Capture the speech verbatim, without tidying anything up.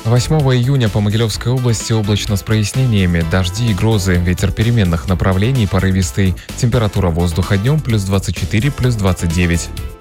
восьмого июня по Могилевской области облачно с прояснениями, дожди и грозы, ветер переменных направлений порывистый, температура воздуха днем плюс двадцать четыре, плюс двадцать девять.